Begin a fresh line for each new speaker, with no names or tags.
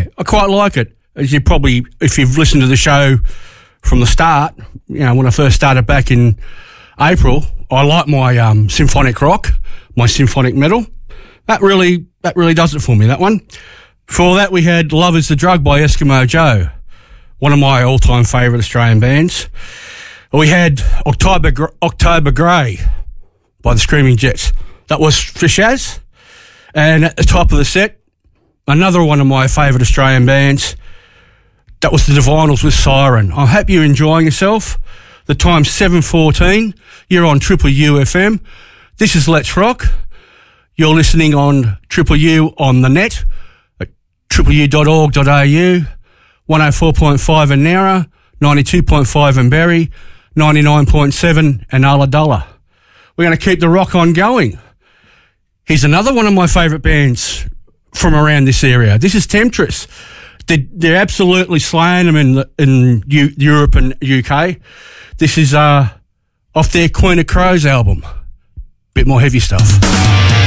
Yeah, I quite like it. As you probably, if you've listened to the show from the start, when I first started back in April, I like my symphonic rock, my symphonic metal. That really does it for me, that one. Before that, we had Love Is the Drug by Eskimo Joe, one of my all-time favourite Australian bands. We had October Grey by the Screaming Jets. That was for Shaz. And at the top of the set, another one of my favourite Australian bands, that was the Divinals with Siren. I hope you're enjoying yourself. The time's 7:14. You're on Triple U FM. This is Let's Rock. You're listening on Triple U on the net at tripleu.org.au, 104.5 in Nowra, 92.5 in Berry, 99.7 in Ulladulla. We're going to keep the rock on going. Here's another one of my favourite bands from around this area. This is Temptress. They're absolutely slaying them in Europe and UK. This is off their Queen of Crows album. Bit more heavy stuff.